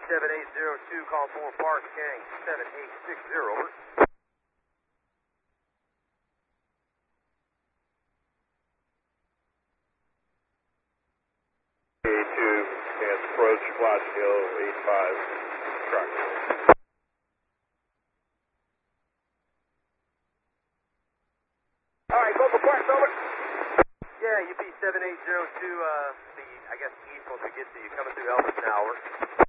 7802, call 4 Park, carrying 7860, over. A2, and approach Flash Hill, 85, track. Alright, Global Park, over. Yeah, UP 7802, I guess east once we get to you, coming through Elvis now, over.